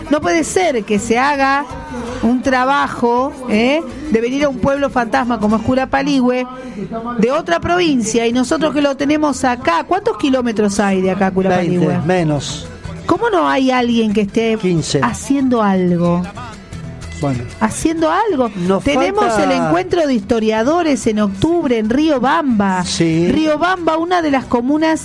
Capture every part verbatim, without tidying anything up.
No puede ser que se haga un trabajo ¿eh? de venir a un pueblo fantasma como es Curapaligüe, de otra provincia, y nosotros que lo tenemos acá. ¿Cuántos kilómetros hay de acá a Curapaligüe? veinte, menos. ¿Cómo no hay alguien que esté quince. Haciendo algo? Bueno. Haciendo algo. Nos Tenemos falta... el encuentro de historiadores en octubre en Riobamba. Sí. Riobamba, una de las comunas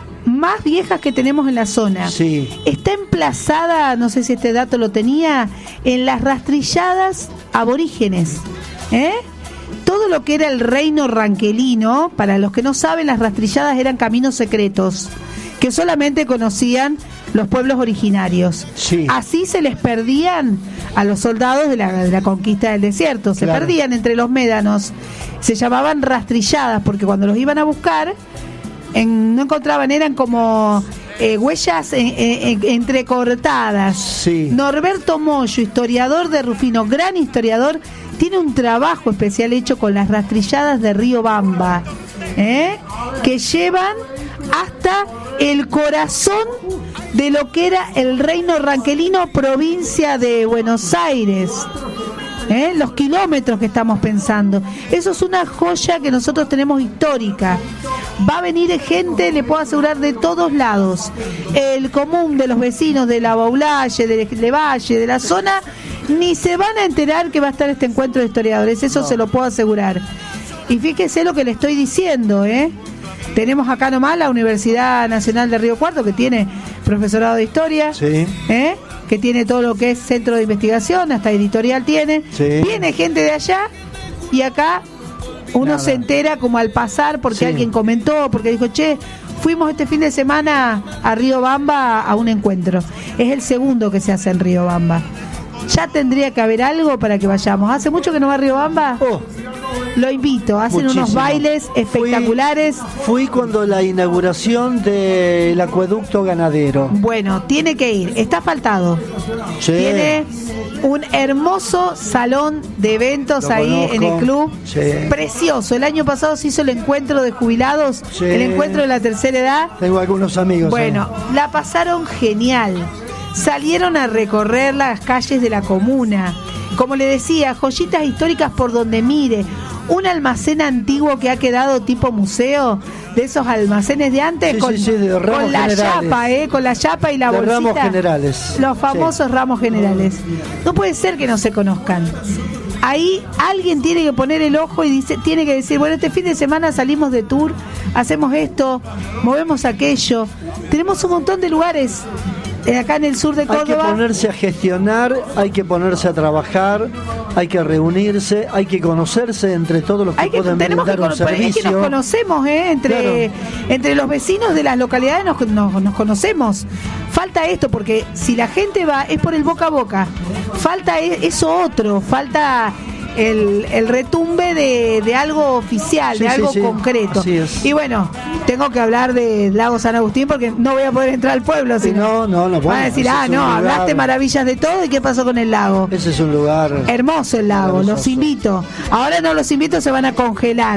más viejas que tenemos en la zona. Sí. Está emplazada, no sé si este dato lo tenía, en las rastrilladas aborígenes. ¿Eh? Todo lo que era el reino ranquelino, para los que no saben, las rastrilladas eran caminos secretos que solamente conocían los pueblos originarios. Sí. Así se les perdían a los soldados de la, de la conquista del desierto. Se claro. perdían entre los médanos. Se llamaban rastrilladas porque cuando los iban a buscar en, no encontraban, eran como eh, huellas en, en, en, entrecortadas. Sí. Norberto Moyo, historiador de Rufino, gran historiador, tiene un trabajo especial hecho con las rastrilladas de Riobamba, ¿eh? que llevan hasta el corazón de lo que era el reino ranquelino, provincia de Buenos Aires. ¿Eh? Los kilómetros que estamos pensando. Eso es una joya que nosotros tenemos histórica. Va a venir gente, le puedo asegurar, de todos lados. El común de los vecinos de la Baulalle, de Levalle, de la zona, ni se van a enterar que va a estar este encuentro de historiadores. Eso no. Se lo puedo asegurar. Y fíjese lo que le estoy diciendo, ¿eh? Tenemos acá nomás la Universidad Nacional de Río Cuarto, que tiene profesorado de historia, sí. ¿eh? que tiene todo lo que es centro de investigación, hasta editorial tiene. Sí. Viene gente de allá y acá uno Nada. se entera como al pasar porque sí. alguien comentó, porque dijo, che, fuimos este fin de semana a Riobamba a un encuentro. Es el segundo que se hace en Riobamba. Ya tendría que haber algo para que vayamos. ¿Hace mucho que no va a Riobamba? Oh. Lo invito, hacen Muchísimo. unos bailes espectaculares. Fui, fui cuando la inauguración del acueducto ganadero. Bueno, tiene que ir, está faltado. Sí. Tiene un hermoso salón de eventos Lo ahí conozco. en el club. Sí. Precioso. El año pasado se hizo el encuentro de jubilados, sí. el encuentro de la tercera edad. Tengo algunos amigos. Bueno, ahí. La pasaron genial. Salieron a recorrer las calles de la comuna. Como le decía, joyitas históricas por donde mire. Un almacén antiguo que ha quedado tipo museo, de esos almacenes de antes, sí, con, sí, sí, de con la generales. chapa, ¿eh? Con la chapa y la de bolsita. Ramos generales. Los famosos sí. ramos generales. No puede ser que no se conozcan. Ahí alguien tiene que poner el ojo y dice, tiene que decir, bueno, este fin de semana salimos de tour, hacemos esto, movemos aquello. Tenemos un montón de lugares. Acá en el sur de Córdoba. Hay que ponerse a gestionar, hay que ponerse a trabajar, hay que reunirse, hay que conocerse entre todos los que, que pueden brindar que, un servicio. Es que nos conocemos, ¿eh? entre, claro. entre los vecinos de las localidades nos, nos, nos conocemos. Falta esto, porque si la gente va, es por el boca a boca. Falta eso otro, falta el, el retumbe de, de algo oficial, sí, de algo sí, sí. concreto. Así es. Y bueno, tengo que hablar de Lago San Agustín porque no voy a poder entrar al pueblo. Sí, sino no, no, no. Van bueno, a decir, ah, no, lugar... hablaste maravillas de todo y qué pasó con el lago. Ese es un lugar hermoso, el lago, los invito. Ahora no los invito, se van a congelar.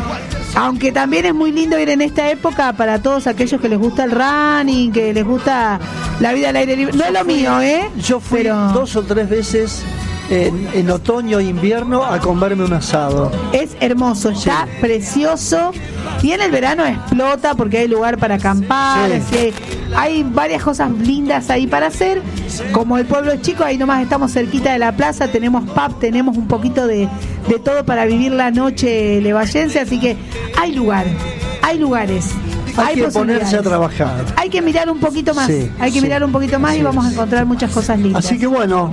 Aunque también es muy lindo ir en esta época para todos aquellos que les gusta el running, que les gusta la vida al aire libre. No es lo mío, ¿eh? Yo fui Pero... dos o tres veces en, en otoño e invierno a comerme un asado. Es hermoso, está sí. precioso. Y en el verano explota porque hay lugar para acampar, sí. así hay, hay varias cosas lindas ahí para hacer. Como el pueblo es chico, ahí nomás estamos cerquita de la plaza, tenemos pub, tenemos un poquito de, de todo para vivir la noche levallense, así que hay lugar, hay lugares. Hay, hay que ponerse a trabajar. Hay que mirar un poquito más. Sí, hay que sí, mirar un poquito más y vamos a encontrar muchas cosas lindas. Así que bueno,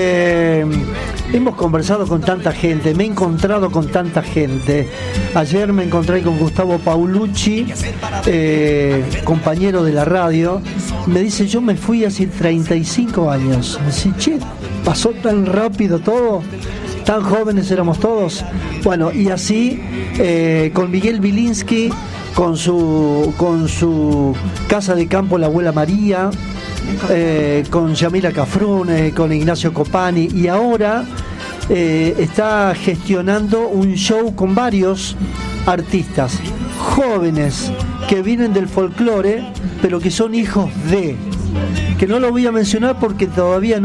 eh, hemos conversado con tanta gente, me he encontrado con tanta gente. Ayer me encontré con Gustavo Paulucci, eh, compañero de la radio. Me dice, yo me fui hace treinta y cinco años. Me dice, che, pasó tan rápido todo. Tan jóvenes éramos todos. Bueno, y así eh, con Miguel Bilinsky, con su con su casa de campo La Abuela María, eh, con Yamila Cafrune, con Ignacio Copani, y ahora eh, está gestionando un show con varios artistas jóvenes que vienen del folclore, pero que son hijos de, que no lo voy a mencionar porque todavía no